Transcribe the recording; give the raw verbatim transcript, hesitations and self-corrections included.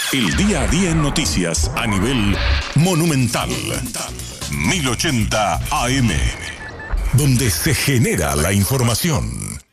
El día a día en noticias a nivel monumental. mil ochenta A M, donde se genera la información.